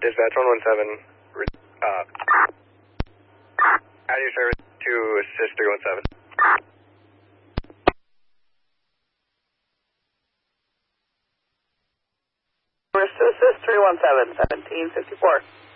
Dispatch 117. Add your service to assist 317. Service to assist 317, 1754.